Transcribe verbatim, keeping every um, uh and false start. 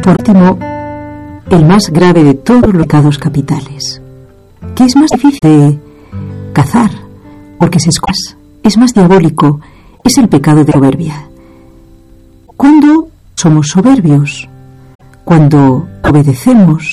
Por último, el más grave de todos los pecados capitales, que es más difícil de cazar, porque se esconde, es más diabólico, es el pecado de soberbia. ¿Cuándo somos soberbios? Cuando obedecemos